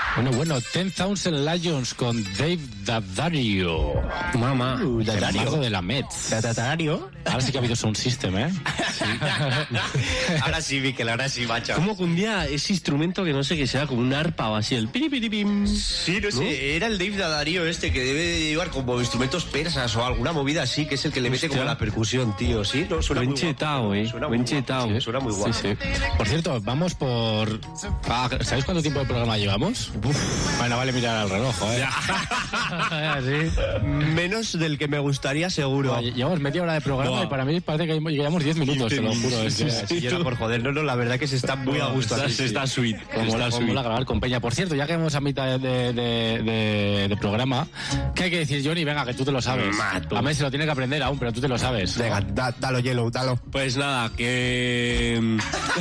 Bueno, 10,000 Lions con Dave Daddario. Mamá. El mago de la Mets. ¿Daddario? Ahora sí que ha habido un system, ¿eh? Sí. Ahora sí, Miquel, ahora sí, macho. Como que un día ese instrumento que no sé qué sea, como un arpa o así, el piripiripim. Sí, no sé, era el Dave Daddario este que debe de llevar como instrumentos persas o alguna movida así, que es el que le mete como la percusión, tío, ¿sí? No, suena buen muy chetao, guapo. ¿eh? Buen chetao. Sí, suena muy guapo. Sí. Por cierto, vamos por... ¿Sabéis cuánto tiempo de programa llevamos? Bueno, vale mirar al reloj, ¿eh? Sí. Menos del que me gustaría, seguro. Bueno, llevamos media hora de programa y para mí parece que llevamos 10 minutos, te lo juro. Es que, Si era por joder, no, la verdad que se está muy a gusto así. Está sweet. Como la grabar con Peña. Por cierto, ya que hemos a mitad de programa, ¿qué hay que decir, Johnny? Venga, que tú te lo sabes. A mí se lo tiene que aprender aún, pero tú te lo sabes. Venga, dalo, Yellow, dalo. Pues nada, que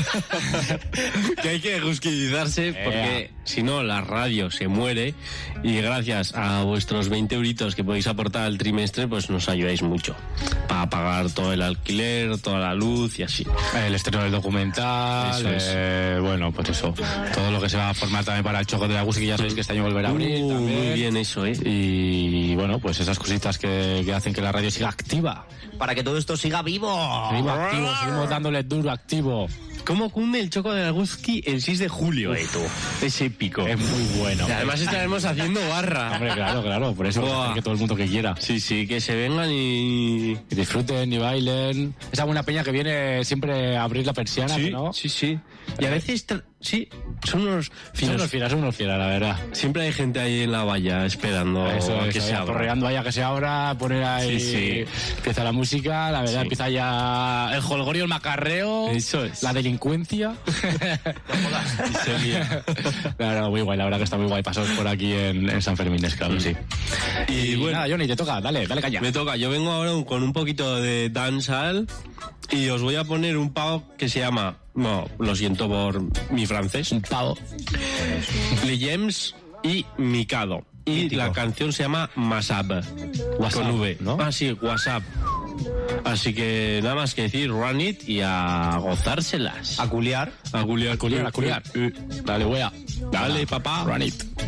hay que rusquillizarse porque si no la radio se muere y gracias a vuestros 20 euritos que podéis aportar al trimestre pues nos ayudáis mucho para pagar todo el alquiler, toda la luz y así. El estreno del documental, bueno, pues eso, todo lo que se va a formar también para el Choco de la Gusi, que ya sabéis que este año volverá a abrir también. Muy bien eso, y bueno, pues esas cositas que hacen que la radio siga activa. Para que todo esto siga vivo. Seguimos activos, seguimos dándole duro, activo. ¿Cómo cunde el Choco de la Guski el 6 de julio, tú? Es épico. Es muy bueno. Y además estaremos haciendo barra. Hombre, claro, por eso que todo el mundo que quiera. Sí, que se vengan y disfruten y bailen. Esa buena peña que viene siempre a abrir la persiana, sí, ¿no? Sí. Y a veces, sí, son unos fieras, la verdad. Siempre hay gente ahí en la valla esperando que se abra. Correando vaya que se abra, poner ahí... Sí. Empieza la música, la verdad, empieza ya el jolgorio, el macarreo, eso es. La delincuencia. Claro, muy guay, la verdad que está muy guay. Pasos por aquí en San Fermín, claro, sí. Y bueno, nada, Johnny, te toca, dale caña. Me toca, yo vengo ahora con un poquito de dancehall y os voy a poner un pavo que se llama, no, lo siento por mi francés, un pavo, Le James y Mikado. Y mítico. La canción se llama WhatsApp, con V, ¿no? Ah, sí, WhatsApp. Así que nada más que decir, run it y a gozárselas. A culiar. Dale, wea. Dale, papá. Run it.